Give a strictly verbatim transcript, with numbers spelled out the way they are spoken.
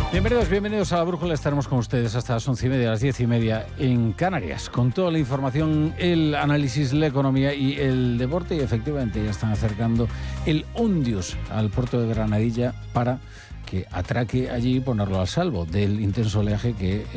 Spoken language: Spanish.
Bienvenidos, bienvenidos a La Brújula. Estaremos con ustedes hasta las once y media, las diez y media en Canarias, con toda la información, el análisis, la economía y el deporte. Y efectivamente ya están acercando el Ondius al puerto de Granadilla para que atraque allí y ponerlo al salvo del intenso oleaje que